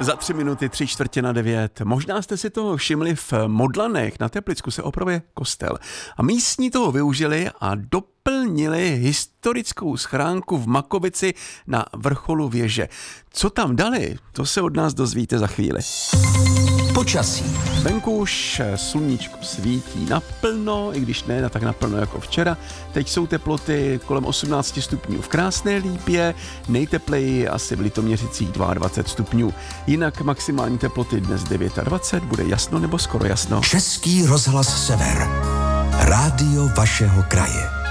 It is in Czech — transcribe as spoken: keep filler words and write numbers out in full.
Za tři minuty, tři čtvrtě na devět. Možná jste si toho všimli, v Modlanech na Teplicku se opravuje kostel. A místní toho využili a doplnili historickou schránku v Makovici na vrcholu věže. Co tam dali, to se od nás dozvíte za chvíli. Počasí. Venku už sluníčko svítí naplno, i když ne tak naplno jako včera. Teď jsou teploty kolem osmnáct stupňů v Krásné Lípě, nejtepleji asi v Litoměřicích dvacet dva stupňů. Jinak maximální teploty dnes dvacet devět, bude jasno nebo skoro jasno. Český rozhlas Sever. Rádio vašeho kraje.